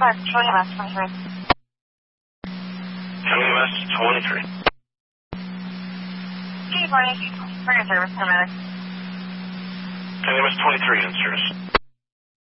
Trillium S23. Trillium S23. Good morning. Bring your service, 10 minutes. Trillium S23 in service.